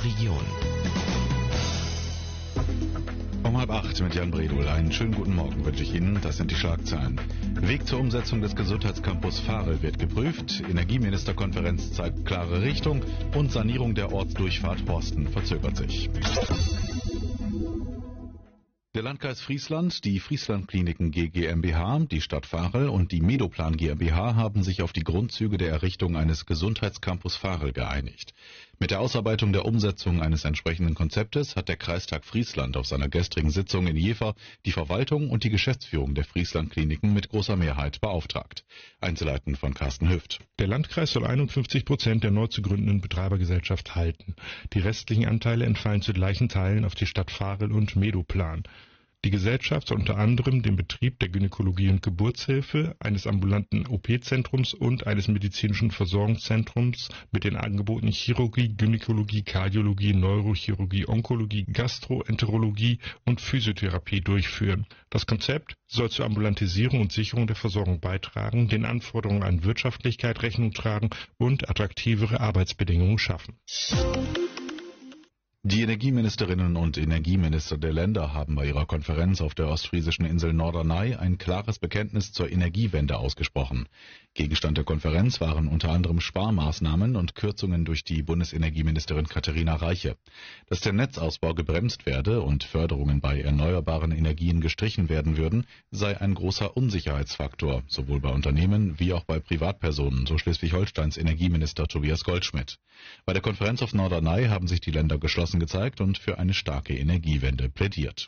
der Region. Um 7:30 mit Jan Bredul. Einen schönen guten Morgen wünsche ich Ihnen. Das sind die Schlagzeilen. Weg zur Umsetzung des Gesundheitscampus Farel wird geprüft. Energieministerkonferenz zeigt klare Richtung und Sanierung der Ortsdurchfahrt Horsten verzögert sich. Der Landkreis Friesland, die Friesland-Kliniken GmbH, die Stadt Farel und die Medoplan GmbH haben sich auf die Grundzüge der Errichtung eines Gesundheitscampus Farel geeinigt. Mit der Ausarbeitung der Umsetzung eines entsprechenden Konzeptes hat der Kreistag Friesland auf seiner gestrigen Sitzung in Jever die Verwaltung und die Geschäftsführung der Friesland-Kliniken mit großer Mehrheit beauftragt. Einzelheiten von Carsten Hüft. Der Landkreis soll 51% der neu zu gründenden Betreibergesellschaft halten. Die restlichen Anteile entfallen zu gleichen Teilen auf die Stadt Farel und Medoplan. Die Gesellschaft soll unter anderem den Betrieb der Gynäkologie und Geburtshilfe, eines ambulanten OP-Zentrums und eines medizinischen Versorgungszentrums mit den Angeboten Chirurgie, Gynäkologie, Kardiologie, Neurochirurgie, Onkologie, Gastroenterologie und Physiotherapie durchführen. Das Konzept soll zur Ambulantisierung und Sicherung der Versorgung beitragen, den Anforderungen an Wirtschaftlichkeit Rechnung tragen und attraktivere Arbeitsbedingungen schaffen. Die Energieministerinnen und Energieminister der Länder haben bei ihrer Konferenz auf der ostfriesischen Insel Norderney ein klares Bekenntnis zur Energiewende ausgesprochen. Gegenstand der Konferenz waren unter anderem Sparmaßnahmen und Kürzungen durch die Bundesenergieministerin Katharina Reiche. Dass der Netzausbau gebremst werde und Förderungen bei erneuerbaren Energien gestrichen werden würden, sei ein großer Unsicherheitsfaktor, sowohl bei Unternehmen wie auch bei Privatpersonen, so Schleswig-Holsteins Energieminister Tobias Goldschmidt. Bei der Konferenz auf Norderney haben sich die Länder geschlossen gezeigt und für eine starke Energiewende plädiert.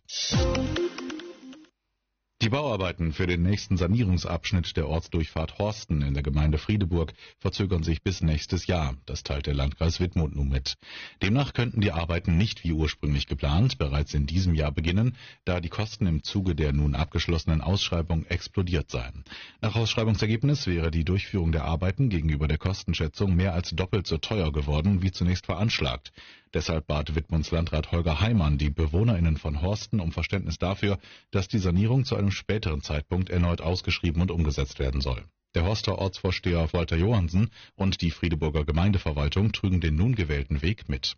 Die Bauarbeiten für den nächsten Sanierungsabschnitt der Ortsdurchfahrt Horsten in der Gemeinde Friedeburg verzögern sich bis nächstes Jahr. Das teilt der Landkreis Wittmund nun mit. Demnach könnten die Arbeiten nicht wie ursprünglich geplant bereits in diesem Jahr beginnen, da die Kosten im Zuge der nun abgeschlossenen Ausschreibung explodiert seien. Nach Ausschreibungsergebnis wäre die Durchführung der Arbeiten gegenüber der Kostenschätzung mehr als doppelt so teuer geworden, wie zunächst veranschlagt. Deshalb bat Wittmunds Landrat Holger Heimann die BewohnerInnen von Horsten um Verständnis dafür, dass die Sanierung zu einem späteren Zeitpunkt erneut ausgeschrieben und umgesetzt werden soll. Der Horster Ortsvorsteher Walter Johansen und die Friedeburger Gemeindeverwaltung trügen den nun gewählten Weg mit.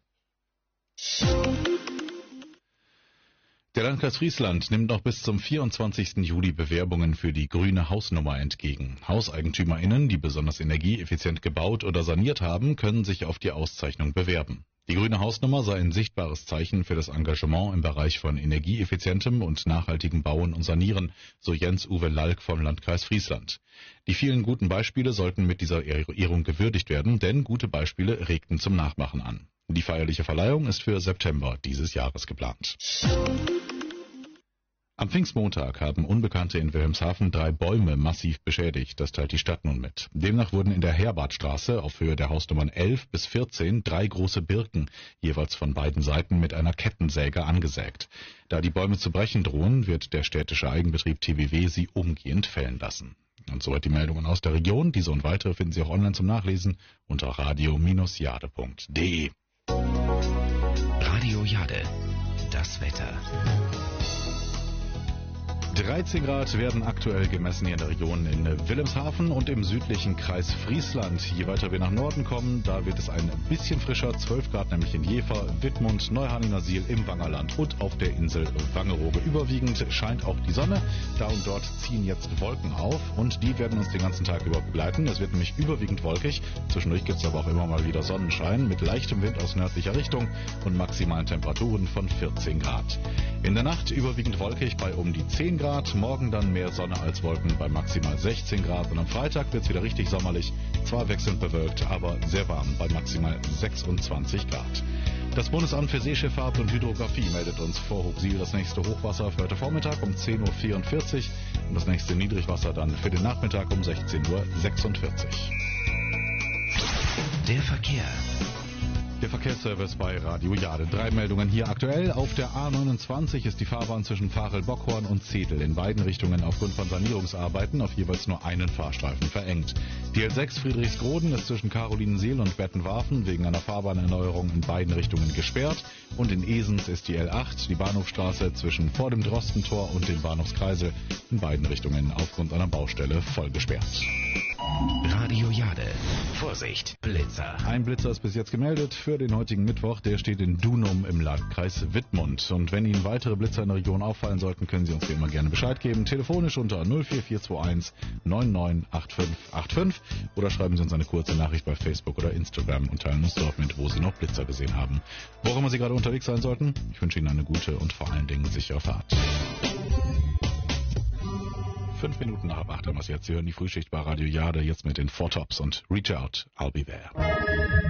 Der Landkreis Friesland nimmt noch bis zum 24. Juli Bewerbungen für die grüne Hausnummer entgegen. HauseigentümerInnen, die besonders energieeffizient gebaut oder saniert haben, können sich auf die Auszeichnung bewerben. Die grüne Hausnummer sei ein sichtbares Zeichen für das Engagement im Bereich von energieeffizientem und nachhaltigem Bauen und Sanieren, so Jens-Uwe Lalk vom Landkreis Friesland. Die vielen guten Beispiele sollten mit dieser Ehrung gewürdigt werden, denn gute Beispiele regten zum Nachmachen an. Die feierliche Verleihung ist für September dieses Jahres geplant. Am Pfingstmontag haben Unbekannte in Wilhelmshaven 3 Bäume massiv beschädigt. Das teilt die Stadt nun mit. Demnach wurden in der Herbartstraße auf Höhe der Hausnummern 11 bis 14 3 große Birken, jeweils von beiden Seiten mit einer Kettensäge angesägt. Da die Bäume zu brechen drohen, wird der städtische Eigenbetrieb TBW sie umgehend fällen lassen. Und soweit die Meldungen aus der Region. Diese und weitere finden Sie auch online zum Nachlesen unter radio-jade.de. Radio Jade, das Wetter. 13 Grad werden aktuell gemessen hier in der Region in Wilhelmshaven und im südlichen Kreis Friesland. Je weiter wir nach Norden kommen, da wird es ein bisschen frischer, 12 Grad nämlich in Jever, Wittmund, Neuharlingersiel im Wangerland und auf der Insel Wangerooge. Überwiegend scheint auch die Sonne, da und dort ziehen jetzt Wolken auf und die werden uns den ganzen Tag über begleiten. Es wird nämlich überwiegend wolkig, zwischendurch gibt es aber auch immer mal wieder Sonnenschein mit leichtem Wind aus nördlicher Richtung und maximalen Temperaturen von 14 Grad. In der Nacht überwiegend wolkig bei um die 10 Grad, morgen dann mehr Sonne als Wolken bei maximal 16 Grad und am Freitag wird es wieder richtig sommerlich, zwar wechselnd bewölkt, aber sehr warm bei maximal 26 Grad. Das Bundesamt für Seeschifffahrt und Hydrographie meldet uns vor Hochsiel das nächste Hochwasser für heute Vormittag um 10:44 Uhr und das nächste Niedrigwasser dann für den Nachmittag um 16:46 Uhr. Der Verkehr. Der Verkehrsservice bei Radio Jade. 3 Meldungen hier aktuell. Auf der A29 ist die Fahrbahn zwischen Farel-Bockhorn und Zedel in beiden Richtungen aufgrund von Sanierungsarbeiten auf jeweils nur einen Fahrstreifen verengt. Die L6 Friedrichsgroden ist zwischen Carolinenseel und Bettenwarfen wegen einer Fahrbahnerneuerung in beiden Richtungen gesperrt. Und in Esens ist die L8, die Bahnhofstraße zwischen vor dem Drostentor und dem Bahnhofskreisel in beiden Richtungen aufgrund einer Baustelle voll gesperrt. Radio Jade. Vorsicht! Vorsicht, Blitzer. Ein Blitzer ist bis jetzt gemeldet für den heutigen Mittwoch. Der steht in Dunum im Landkreis Wittmund. Und wenn Ihnen weitere Blitzer in der Region auffallen sollten, können Sie uns wie immer gerne Bescheid geben. Telefonisch unter 04421 998585 oder schreiben Sie uns eine kurze Nachricht bei Facebook oder Instagram und teilen uns dort mit, wo Sie noch Blitzer gesehen haben. Wo auch immer Sie gerade unterwegs sein sollten, ich wünsche Ihnen eine gute und vor allen Dingen sichere Fahrt. 5 Minuten nach 8 haben wir es jetzt. Sie hören die Frühschicht bei Radio Jade, jetzt mit den Four Tops und Reach Out, I'll Be There.